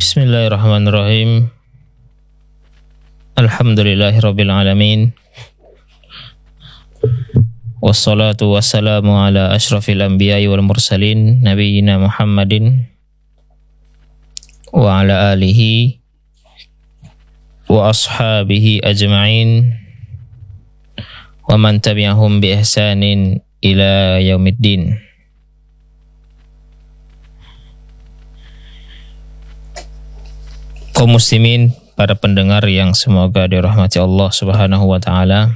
Bismillahirrahmanirrahim. Alhamdulillahirabbil alamin. Wassalatu wassalamu ala asyrafil anbiya'i wal mursalin nabiyyina Muhammadin wa ala alihi wa ashabihi ajma'in wa man tabi'ahum bi ihsanin ila yaumiddin. Kaum muslimin, para pendengar yang semoga dirahmati Allah Subhanahu wa taala.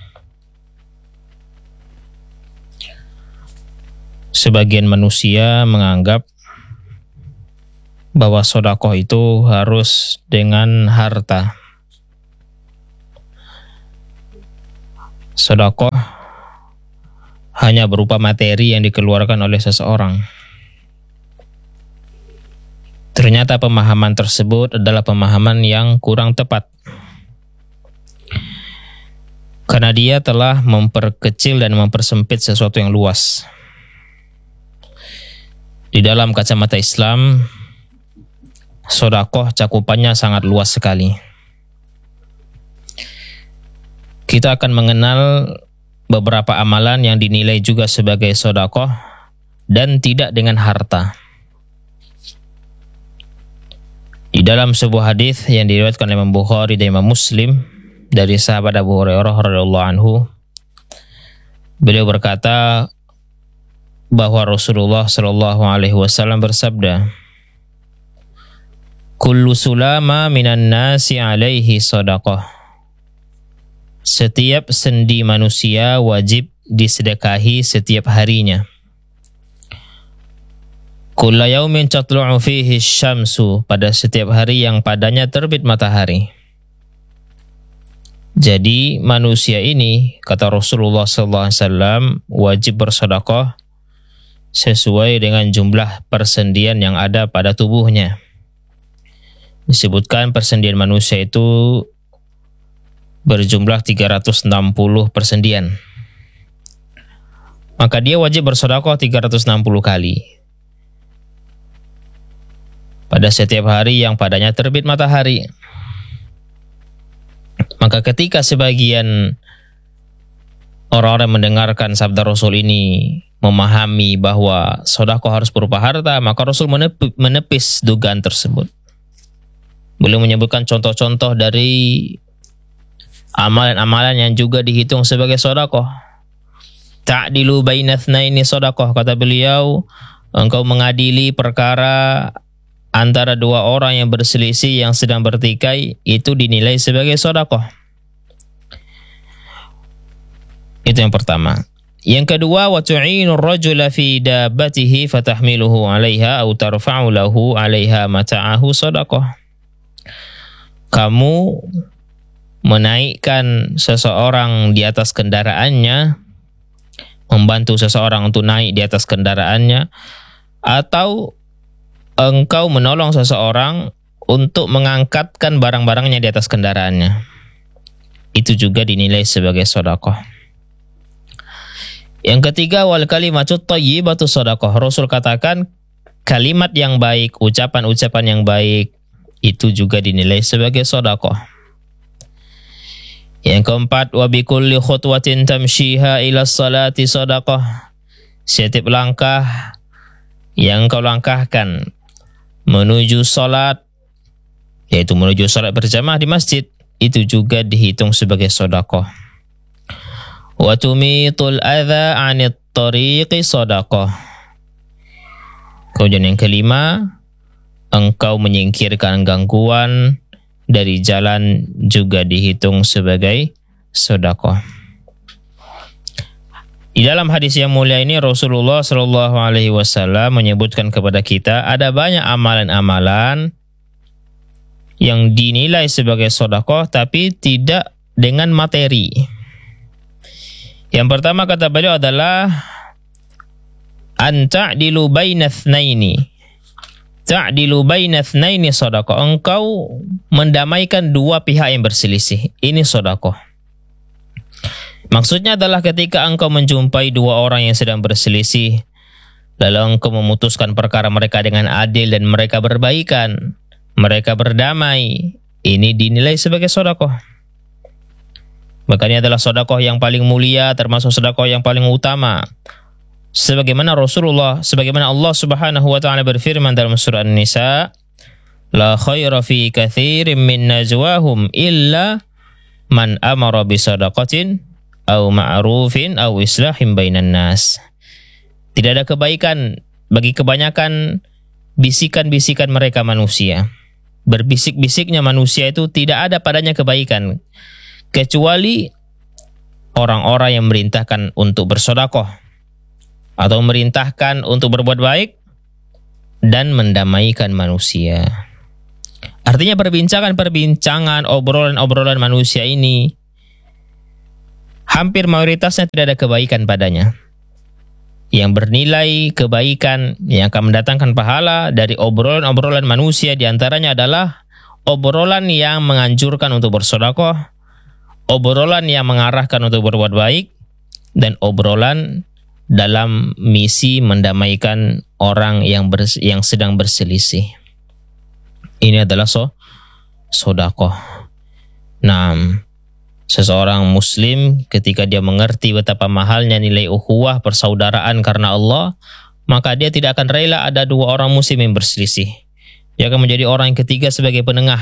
Sebagian manusia menganggap bahwa sedekah itu harus dengan harta. Sedekah hanya berupa materi yang dikeluarkan oleh seseorang. Ternyata pemahaman tersebut adalah pemahaman yang kurang tepat. Karena dia telah memperkecil dan mempersempit sesuatu yang luas. Di dalam kacamata Islam, sedekah cakupannya sangat luas sekali. Kita akan mengenal beberapa amalan yang dinilai juga sebagai sedekah dan tidak dengan harta. Di dalam sebuah hadis yang diriwayatkan oleh Imam Bukhari dan Imam Muslim dari sahabat Abu Hurairah radhiyallahu anhu, beliau berkata bahwa Rasulullah sallallahu alaihi wasallam bersabda, "Kullu sulama minan nasi alaihi shadaqah." Setiap sendi manusia wajib disedekahi setiap harinya. Kulla yaumin tatlu'u fihi syamsu, pada setiap hari yang padanya terbit matahari. Jadi manusia ini, kata Rasulullah SAW, wajib bersedekah sesuai dengan jumlah persendian yang ada pada tubuhnya. Disebutkan persendian manusia itu berjumlah 360 persendian. Maka dia wajib bersedekah 360 kali. Pada setiap hari yang padanya terbit matahari. Maka ketika sebagian orang-orang mendengarkan sabda Rasul ini memahami bahwa sedekah harus berupa harta, maka Rasul menepis dugaan tersebut. Beliau menyebutkan contoh-contoh dari amalan-amalan yang juga dihitung sebagai sedekah. Ta'dilu baina tsnaini sedekah, kata beliau, engkau mengadili perkara antara dua orang yang berselisih yang sedang bertikai, itu dinilai sebagai sedekah. Itu yang pertama. Yang kedua, wa tu'inu ar-rajula fi dabbatihi fatahmiluhu 'alaiha aw tarfa'u lahu 'alaiha mata'ahu sedekah. Kamu menaikkan seseorang di atas kendaraannya, membantu seseorang untuk naik di atas kendaraannya, atau engkau menolong seseorang untuk mengangkatkan barang-barangnya di atas kendaraannya. Itu juga dinilai sebagai sedekah. Yang ketiga, wal kalimatut thayyibatu sedekah. Rasul katakan kalimat yang baik, ucapan-ucapan yang baik, itu juga dinilai sebagai sedekah. Yang keempat, wa bikulli khutwatin tamshiha ila sholati sedekah. Setiap langkah yang kau langkahkan menuju salat, yaitu menuju salat berjamaah di masjid, itu juga dihitung sebagai sedekah. Wa tumitul adza 'anit tariqi sedekah. Kemudian yang kelima, engkau menyingkirkan gangguan dari jalan juga dihitung sebagai sedekah. Di dalam hadis yang mulia ini Rasulullah Shallallahu Alaihi Wasallam menyebutkan kepada kita ada banyak amalan-amalan yang dinilai sebagai sedekah tapi tidak dengan materi. Yang pertama kata beliau adalah an ta'dilu baina tsnaini. Ta'dilu baina tsnaini sedekah. Engkau mendamaikan dua pihak yang berselisih. Ini sedekah. Maksudnya adalah ketika engkau menjumpai dua orang yang sedang berselisih, lalu engkau memutuskan perkara mereka dengan adil dan mereka berbaikan, mereka berdamai, ini dinilai sebagai sedekah. Maka ini adalah sedekah yang paling mulia, termasuk sedekah yang paling utama. Sebagaimana Allah Subhanahu wa taala berfirman dalam surah An-Nisa, la khaira fi katsirin min najwahum illa man amara bi shadaqatin aw ma'rufin aw islahin bainan nas. Tidak ada kebaikan bagi kebanyakan bisikan-bisikan mereka manusia. Berbisik-bisiknya manusia itu tidak ada padanya kebaikan, kecuali orang-orang yang merintahkan untuk bersedekah atau merintahkan untuk berbuat baik dan mendamaikan manusia. Artinya perbincangan, obrolan-obrolan manusia ini hampir mayoritasnya tidak ada kebaikan padanya. Yang bernilai kebaikan yang akan mendatangkan pahala dari obrolan-obrolan manusia diantaranya adalah obrolan yang menganjurkan untuk bersedekah, obrolan yang mengarahkan untuk berbuat baik, dan obrolan dalam misi mendamaikan orang yang sedang berselisih. Ini adalah sedekah. Nah, seseorang muslim ketika dia mengerti betapa mahalnya nilai ukhuwah persaudaraan karena Allah, maka dia tidak akan rela ada dua orang muslim yang berselisih. Dia akan menjadi orang yang ketiga sebagai penengah.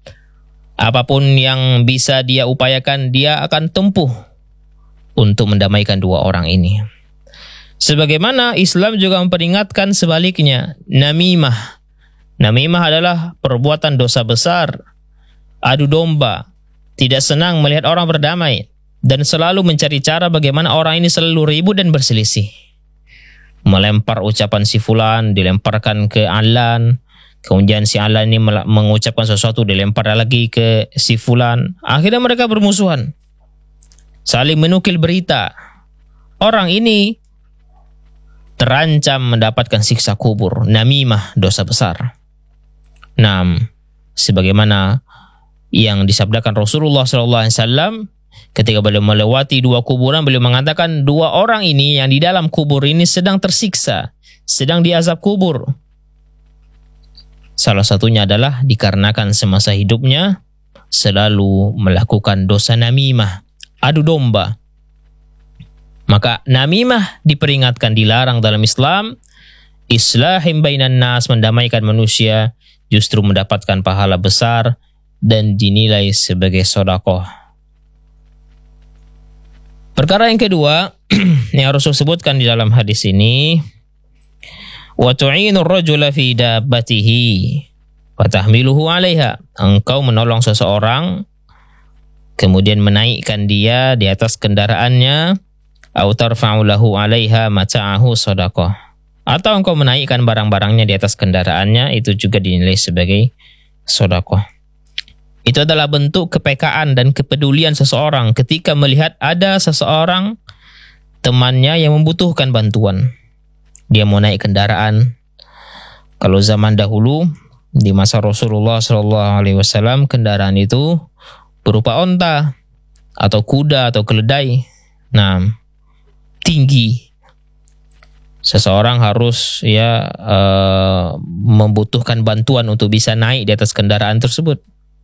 Apapun yang bisa dia upayakan, dia akan tempuh untuk mendamaikan dua orang ini. Sebagaimana Islam juga memperingatkan sebaliknya, namimah. Namimah adalah perbuatan dosa besar, adu domba, tidak senang melihat orang berdamai, dan selalu mencari cara bagaimana orang ini selalu ribut dan berselisih. Melempar ucapan si fulan, dilemparkan ke Alan, kemudian si Alan ini mengucapkan sesuatu, dilempar lagi ke si fulan. Akhirnya mereka bermusuhan, saling menukil berita. Orang ini terancam mendapatkan siksa kubur. Namimah, dosa besar. Nah, sebagaimana yang disabdakan Rasulullah SAW ketika beliau melewati dua kuburan, beliau mengatakan dua orang ini yang di dalam kubur ini sedang tersiksa, sedang diazab kubur. Salah satunya adalah dikarenakan semasa hidupnya selalu melakukan dosa namimah, adu domba. Maka namimah diperingatkan, dilarang dalam Islam. Islahim bainan nas, mendamaikan manusia, justru mendapatkan pahala besar dan dinilai sebagai sedekah. Perkara yang kedua yang Rasul sebutkan di dalam hadis ini, wa tu'inu ar-rajula fi dabbatihi wa tahmiluhu 'alaiha. Engkau menolong seseorang kemudian menaikkan dia di atas kendaraannya, au tarfa'u lahu 'alaiha mata'ahu shadaqah. Atau engkau menaikkan barang-barangnya di atas kendaraannya, itu juga dinilai sebagai sedekah. Itu adalah bentuk kepekaan dan kepedulian seseorang ketika melihat ada seseorang temannya yang membutuhkan bantuan. Dia mau naik kendaraan. Kalau zaman dahulu di masa Rasulullah SAW, kendaraan itu berupa onta atau kuda atau keledai. Nah, tinggi. Seseorang harus membutuhkan bantuan untuk bisa naik di atas kendaraan tersebut.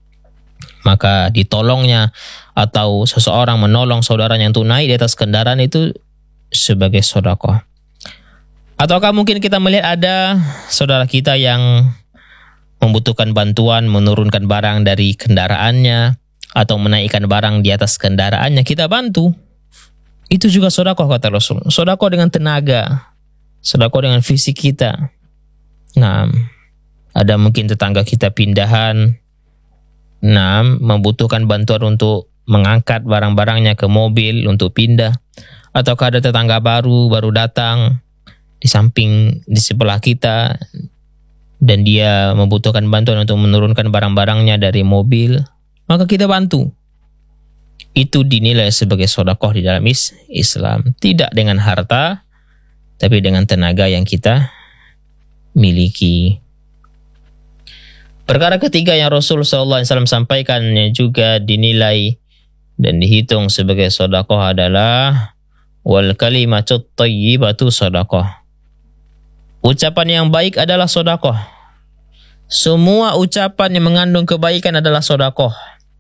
Maka ditolongnya atau seseorang menolong saudaranya untuk naik di atas kendaraan itu sebagai sedekah. Ataukah mungkin kita melihat ada saudara kita yang membutuhkan bantuan menurunkan barang dari kendaraannya atau menaikkan barang di atas kendaraannya, kita bantu. Itu juga sedekah kata Rasul. Sedekah dengan tenaga, sedekah dengan fisik kita. Nah, ada mungkin tetangga kita pindahan, nah, membutuhkan bantuan untuk mengangkat barang-barangnya ke mobil untuk pindah. Ataukah ada tetangga baru datang di sebelah kita dan dia membutuhkan bantuan untuk menurunkan barang-barangnya dari mobil, maka kita bantu. Itu dinilai sebagai sedekah di dalam Islam. Tidak dengan harta, tapi dengan tenaga yang kita miliki. Perkara ketiga yang Rasul SAW sampaikan yang juga dinilai dan dihitung sebagai sedekah adalah wal kalimatut thayyibatu sedekah. Ucapan yang baik adalah sedekah. Semua ucapan yang mengandung kebaikan adalah sedekah.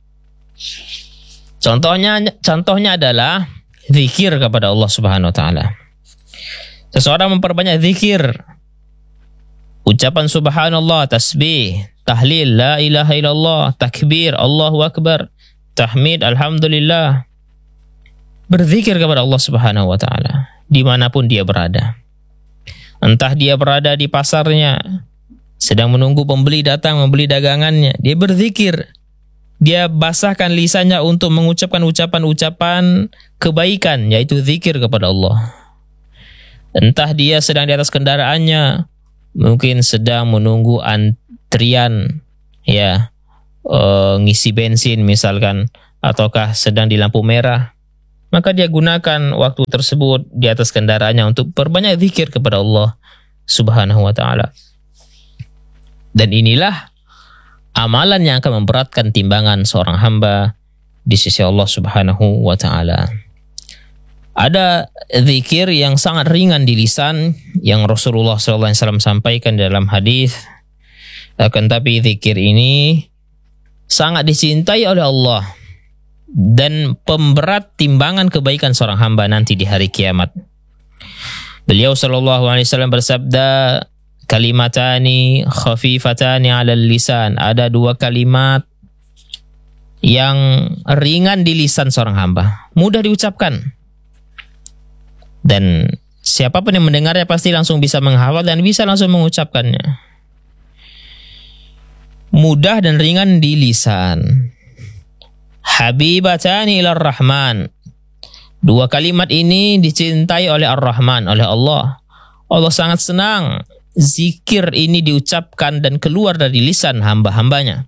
Contohnya adalah zikir kepada Allah Subhanahu wa taala. Seseorang memperbanyak zikir, ucapan subhanallah, tasbih, tahlil, la ilaha illallah, takbir, Allahu akbar, tahmid, alhamdulillah. Berzikir kepada Allah Subhanahu wa taala dimanapun dia berada. Entah dia berada di pasarnya, sedang menunggu pembeli datang membeli dagangannya, dia berzikir. Dia basahkan lisannya untuk mengucapkan ucapan-ucapan kebaikan, yaitu zikir kepada Allah. Entah dia sedang di atas kendaraannya, mungkin sedang menunggu antrian, ya, ngisi bensin misalkan, ataukah sedang di lampu merah, maka dia gunakan waktu tersebut di atas kendaraannya untuk perbanyak zikir kepada Allah Subhanahu wa taala. Dan inilah amalan yang akan memberatkan timbangan seorang hamba di sisi Allah Subhanahu wa taala. Ada zikir yang sangat ringan di lisan yang Rasulullah SAW sampaikan dalam hadis. Akan tapi zikir ini sangat dicintai oleh Allah dan pemberat timbangan kebaikan seorang hamba nanti di hari kiamat. Beliau SAW bersabda, kalimatani khafifatani 'alal lisan. Ada dua kalimat yang ringan di lisan seorang hamba, mudah diucapkan. Dan siapapun yang mendengarnya pasti langsung bisa menghafal dan bisa langsung mengucapkannya. Mudah dan ringan di lisan. Habibatani ilar rahman. Dua kalimat ini dicintai oleh Ar-Rahman, oleh Allah. Allah sangat senang zikir ini diucapkan dan keluar dari lisan hamba-hambanya.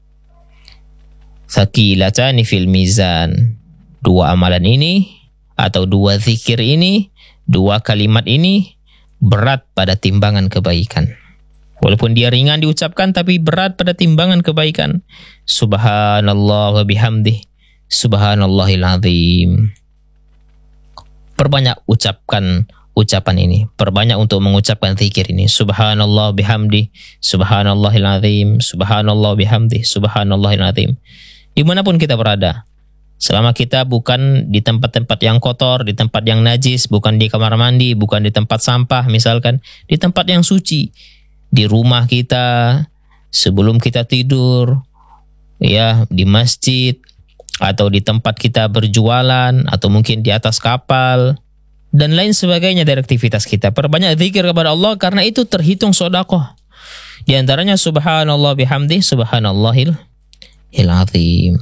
Thaqilatani fil mizan. Dua amalan ini atau dua zikir ini, dua kalimat ini berat pada timbangan kebaikan. Walaupun dia ringan diucapkan tapi berat pada timbangan kebaikan. Subhanallah wa bihamdih, subhanallahil azim. Perbanyak ucapkan ucapan ini, perbanyak untuk mengucapkan zikir ini. Subhanallah bihamdih, subhanallahil azim, subhanallah bihamdih, subhanallahil azim. Dimanapun kita berada, selama kita bukan di tempat-tempat yang kotor, di tempat yang najis, bukan di kamar mandi, bukan di tempat sampah misalkan, di tempat yang suci, di rumah kita, sebelum kita tidur, ya, di masjid, atau di tempat kita berjualan, atau mungkin di atas kapal, dan lain sebagainya dari aktivitas kita. Perbanyak zikir kepada Allah karena itu terhitung sedekah. Di antaranya subhanallah bihamdi, subhanallahil azim.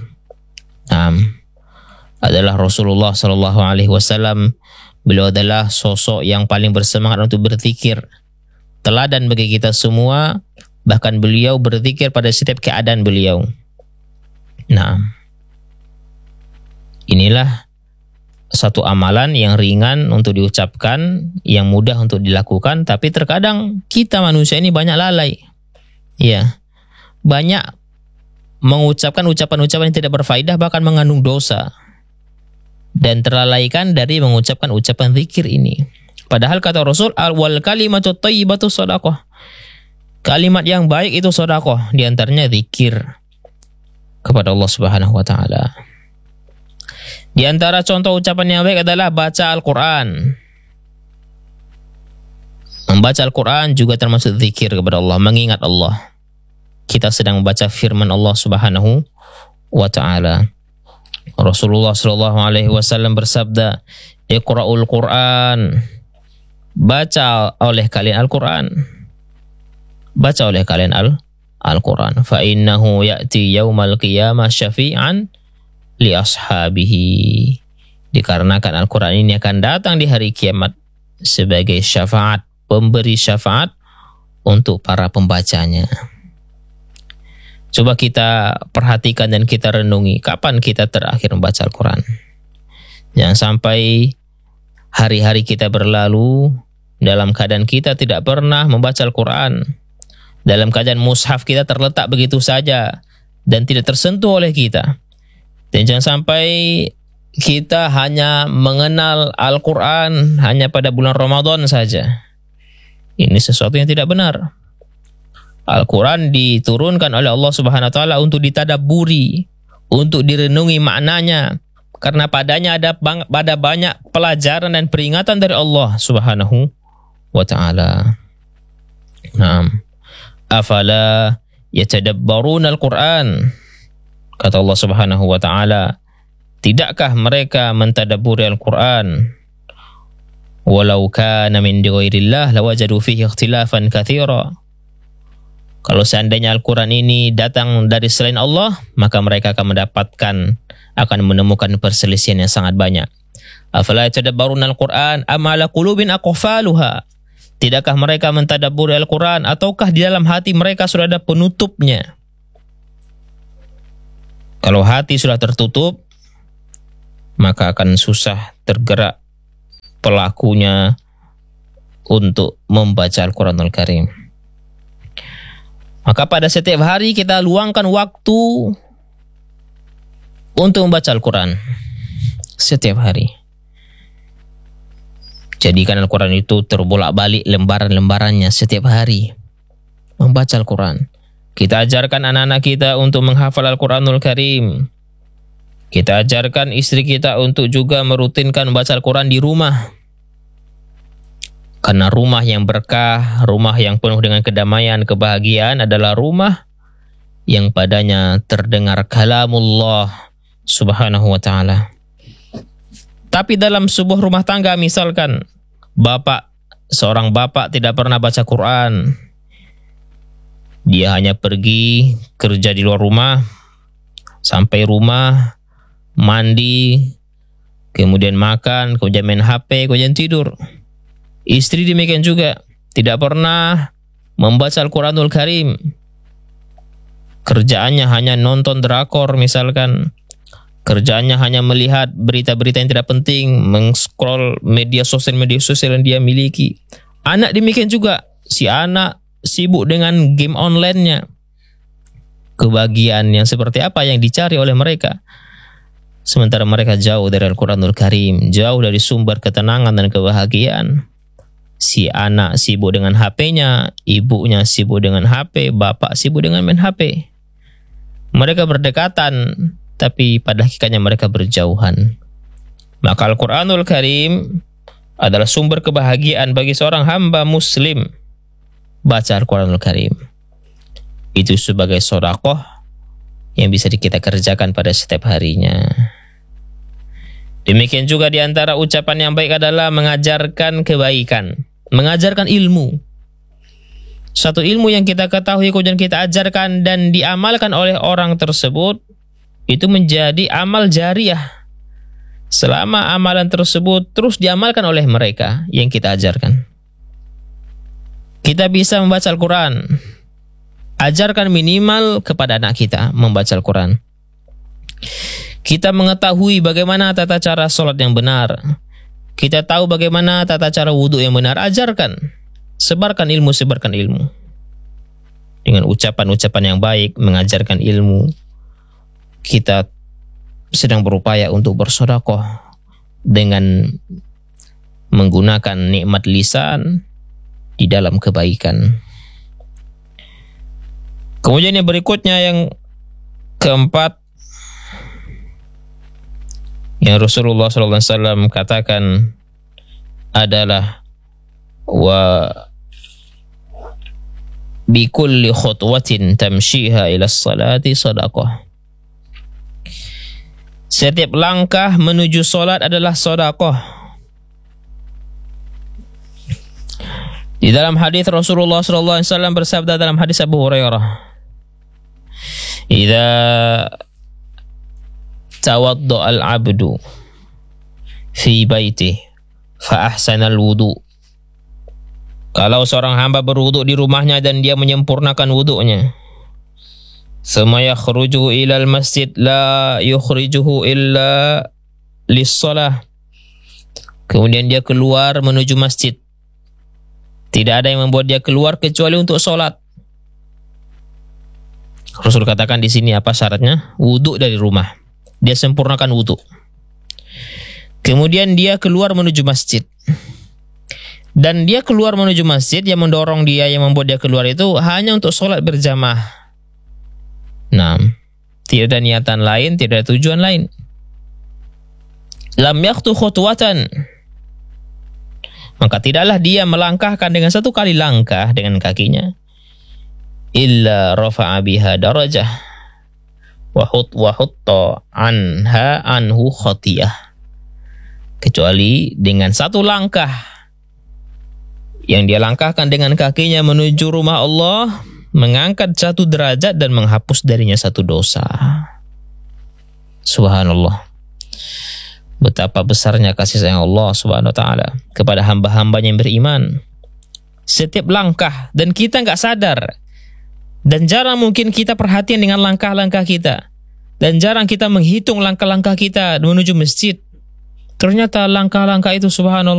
Adalah Rasulullah Sallallahu Alaihi Wasallam. Beliau adalah sosok yang paling bersemangat untuk berzikir. Teladan bagi kita semua. Bahkan beliau berzikir pada setiap keadaan beliau. Nah, inilah satu amalan yang ringan untuk diucapkan, yang mudah untuk dilakukan, tapi terkadang kita manusia ini banyak lalai. Ya, banyak mengucapkan ucapan-ucapan yang tidak berfaedah, bahkan mengandung dosa. Dan terlalaikan dari mengucapkan ucapan zikir ini. Padahal kata Rasul, wal kalimatu thayyibatu shadaqah. Kalimat yang baik itu sedekah, di antaranya zikir kepada Allah Subhanahu wa taala. Di antara contoh ucapan yang baik adalah baca Al-Qur'an. Membaca Al-Qur'an juga termasuk zikir kepada Allah, mengingat Allah. Kita sedang membaca firman Allah Subhanahu wa taala. Rasulullah sallallahu alaihi wasallam bersabda, "Iqra'ul Qur'an." Baca oleh kalian Al-Qur'an. Baca oleh kalian Al-Qur'an. Fa innahu ya'ti yaumal qiyamah syafi'an li ashabihi. Dikarenakan Al-Qur'an ini akan datang di hari kiamat sebagai syafaat, pemberi syafaat untuk para pembacanya. Coba kita perhatikan dan kita renungi, kapan kita terakhir membaca Al-Quran. Jangan sampai hari-hari kita berlalu dalam keadaan kita tidak pernah membaca Al-Quran. Dalam keadaan mushaf kita terletak begitu saja dan tidak tersentuh oleh kita. Dan jangan sampai kita hanya mengenal Al-Quran hanya pada bulan Ramadan saja. Ini sesuatu yang tidak benar. Al-Quran diturunkan oleh Allah Subhanahu wa taala untuk ditadabburi, untuk direnungi maknanya, karena padanya ada banyak pelajaran dan peringatan dari Allah Subhanahu wa taala. Naam. Afala yatadabbaruna al-Quran. Kata Allah Subhanahu wa taala, tidakkah mereka mentadabburi Al-Quran? Walau kana min ghairillah lawajadu fihi ikhtilafan katsira. Kalau seandainya Al-Quran ini datang dari selain Allah, maka mereka akan menemukan perselisihan yang sangat banyak. Afala yatadabbaruna al-Quran am ala qulubin aqfaluha. Tidakkah mereka mentadabburi Al-Quran ataukah di dalam hati mereka sudah ada penutupnya? Kalau hati sudah tertutup, maka akan susah tergerak pelakunya untuk membaca Al-Quranul Karim. Maka pada setiap hari kita luangkan waktu untuk membaca Al-Quran. Setiap hari. Jadikan Al-Quran itu terbolak-balik lembaran-lembarannya setiap hari. Membaca Al-Quran. Kita ajarkan anak-anak kita untuk menghafal Al-Quranul Karim. Kita ajarkan istri kita untuk juga merutinkan membaca Al-Quran di rumah. Karena rumah yang berkah, rumah yang penuh dengan kedamaian, kebahagiaan adalah rumah yang padanya terdengar kalamullah Subhanahu wa ta'ala. Tapi dalam sebuah rumah tangga, misalkan seorang bapak tidak pernah baca Quran. Dia hanya pergi kerja di luar rumah, sampai rumah, mandi, kemudian makan, kemudian main HP, kemudian tidur. Istri demikian juga, tidak pernah membaca Al-Quranul Karim. Kerjaannya hanya nonton drakor misalkan. Kerjaannya hanya melihat berita-berita yang tidak penting, meng-scroll media sosial yang dia miliki. Anak demikian juga, si anak sibuk dengan game online-nya. Kebahagiaan yang seperti apa yang dicari oleh mereka? Sementara mereka jauh dari Al-Quranul Karim, jauh dari sumber ketenangan dan kebahagiaan. Si anak sibuk dengan HP-nya, ibunya sibuk dengan HP, bapak sibuk dengan main HP. Mereka berdekatan, tapi pada hakikatnya mereka berjauhan. Maka Al-Quranul Karim adalah sumber kebahagiaan bagi seorang hamba muslim. Baca Al-Quranul Karim. Itu sebagai sedekah yang bisa kita kerjakan pada setiap harinya. Demikian juga di antara ucapan yang baik adalah mengajarkan kebaikan, mengajarkan ilmu. Satu ilmu yang kita ketahui kemudian kita ajarkan dan diamalkan oleh orang tersebut, itu menjadi amal jariah. Selama amalan tersebut terus diamalkan oleh mereka yang kita ajarkan. Kita bisa membaca Al-Quran. Ajarkan minimal kepada anak kita membaca Al-Quran. Kita mengetahui bagaimana tata cara sholat yang benar. Kita tahu bagaimana tata cara wudhu yang benar. Ajarkan. Sebarkan ilmu. Dengan ucapan-ucapan yang baik, mengajarkan ilmu. Kita sedang berupaya untuk bersedekah dengan menggunakan nikmat lisan di dalam kebaikan. Kemudian yang berikutnya, yang keempat, yang Rasulullah SAW katakan adalah wa bi kulli khutwatin tamshiha ila salati sadaqah. Setiap langkah menuju salat adalah sedekah. Di dalam hadis Rasulullah SAW bersabda dalam hadis Abu Hurairah, "Idza tawadda al-'abdu fi baiti fa ahsana al-wudu." Kalau seorang hamba berwudu di rumahnya dan dia menyempurnakan wudunya, "Tsumma yakhruju ila al-masjid la yukhrijuhu illa lis-shalah." Kemudian dia keluar menuju masjid. Tidak ada yang membuat dia keluar kecuali untuk sholat. Rasul katakan di sini apa syaratnya? Wudu dari rumah. Dia sempurnakan wudu. Kemudian dia keluar menuju masjid. Dan dia keluar menuju masjid, yang mendorong dia, yang membuat dia keluar itu hanya untuk sholat berjamaah. Nah, tidak ada niatan lain, tidak ada tujuan lain. Lam yakhtu khutwatan, maka tidaklah dia melangkahkan dengan satu kali langkah dengan kakinya, illa rafa'a biha darajah wa hutta anhu khatiyah, kecuali dengan satu langkah yang dia langkahkan dengan kakinya menuju rumah Allah, mengangkat satu derajat dan menghapus darinya satu dosa. Subhanallah. Betapa besarnya kasih sayang Allah Subhanahu wa ta'ala kepada hamba-hambanya yang beriman. Setiap langkah, dan kita nggak sadar, dan jarang mungkin kita perhatian dengan langkah-langkah kita, dan jarang kita menghitung langkah-langkah kita menuju masjid. Ternyata langkah-langkah itu subhanallah